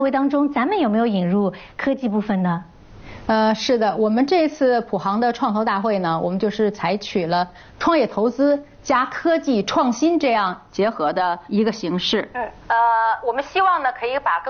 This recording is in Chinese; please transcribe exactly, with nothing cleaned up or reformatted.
会当中，咱们有没有引入科技部分呢？ 呃，是的，我们这次普航的创投大会呢，我们就是采取了创业投资加科技创新这样结合的一个形式。 嗯，呃，我们希望呢可以把更